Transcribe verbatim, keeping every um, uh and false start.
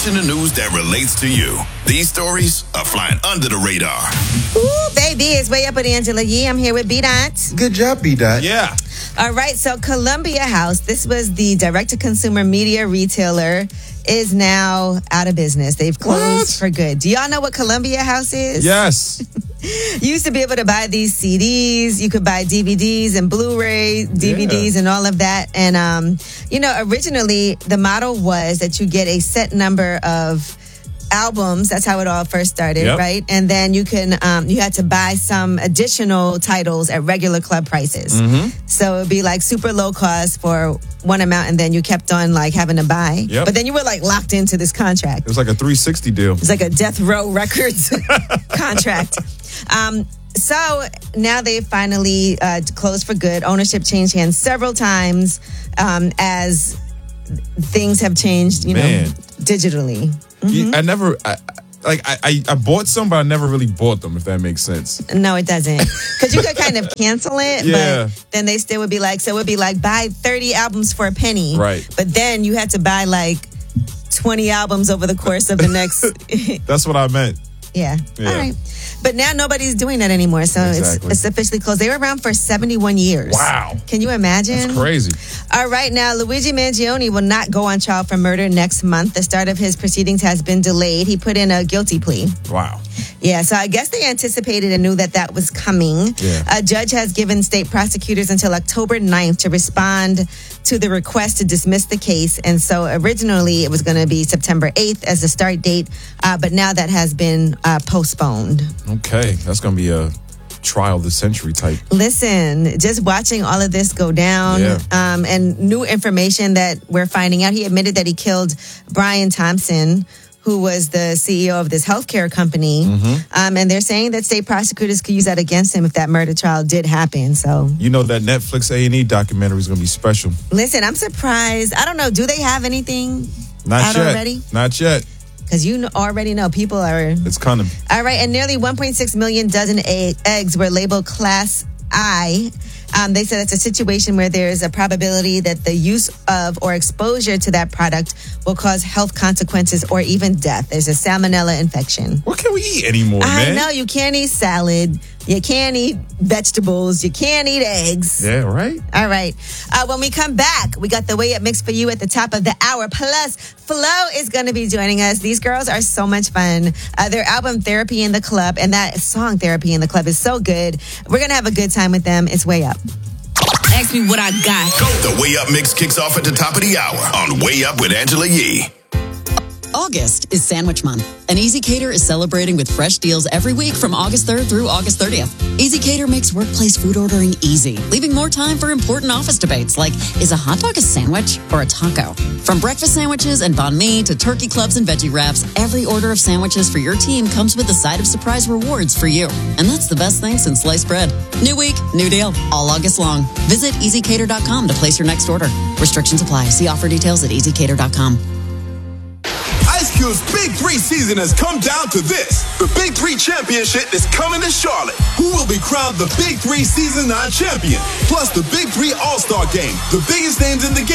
station of news that relates to you. These stories are flying under the radar. Ooh, baby, it's Way Up with Angela Yee. I'm here with B-Dot. Good job, B-Dot. Yeah. All right, so Columbia House, this was the direct-to-consumer media retailer, is now out of business. They've closed What? for good. Do y'all know what Columbia House is? Yes. You used to be able to buy these C Ds. You could buy D V Ds and Blu-ray D V Ds Yeah. and all of that. And, um, you know, originally the model was that you get a set number of albums. That's how it all first started, Yep. right? And then you can, um, you had to buy some additional titles at regular club prices. Mm-hmm. So it would be like super low cost for one amount, and then you kept on like having to buy. Yep. But then you were like locked into this contract. It was like a three sixty deal. It's like a Death Row Records contract. Um, so now they finally uh, closed for good. Ownership changed hands several times um, as things have changed, you Man. know, digitally. You- I never, I, I- like, I, I, I bought some, but I never really bought them, if that makes sense. No, it doesn't. Because you could kind of cancel it, Yeah. but then they still would be like, so it would be like buy thirty albums for a penny. Right. But then you had to buy like twenty albums over the course of the next. That's what I meant. Yeah. Yeah. All right. But now nobody's doing that anymore. So Exactly. it's, it's officially closed. They were around for seventy-one years. Wow. Can you imagine? That's crazy. All right. Now, Luigi Mangione will not go on trial for murder next month. The start of his proceedings has been delayed. He put in a guilty plea. Wow. Yeah, so I guess they anticipated and knew that that was coming. Yeah. A judge has given state prosecutors until October ninth to respond to the request to dismiss the case. And so originally it was going to be September eighth as the start date, uh, but now that has been uh, postponed. Okay. That's going to be a trial of the century type. Listen, just watching all of this go down Yeah. um, and new information that we're finding out. He admitted that he killed Brian Thompson, who was the C E O of this healthcare company. Mm-hmm. Um, and they're saying that state prosecutors could use that against him if that murder trial did happen. So, You know that Netflix A and E documentary is going to be special. listen, I'm surprised. I don't know. Do they have anything Not out yet. already? Not yet. Because you kn- already know people are... It's coming. All right, and nearly one point six million dozen egg- eggs were labeled Class I. Um, they said it's a situation where there's a probability that the use of or exposure to that product will cause health consequences or even death. There's a salmonella infection. What can we eat anymore, I man? know you can't eat salad, you can't eat vegetables, you can't eat eggs. Yeah, right? All right. Uh, when we come back, we got the Way Up mix for you at the top of the hour. Plus, Flo is going to be joining us. These girls are so much fun. Uh, their album, Therapy in the Club, and that song, Therapy in the Club, is so good. We're going to have a good time with them. It's Way Up. Ask me what I got. The Way Up Mix kicks off at the top of the hour on Way Up with Angela Yee. August is Sandwich Month, and Easy Cater is celebrating with fresh deals every week from August third through August thirtieth. Easy Cater makes workplace food ordering easy, leaving more time for important office debates like, is a hot dog a sandwich or a taco? From breakfast sandwiches and banh mi to turkey clubs and veggie wraps, every order of sandwiches for your team comes with a side of surprise rewards for you. And that's the best thing since sliced bread. New week, new deal, all August long. Visit easy cater dot com to place your next order. Restrictions apply. See offer details at easy cater dot com. Ice Cube's Big Three season has come down to this. The Big Three Championship is coming to Charlotte. Who will be crowned the Big Three Season nine champion? Plus the Big Three All-Star Game, the biggest names in the game.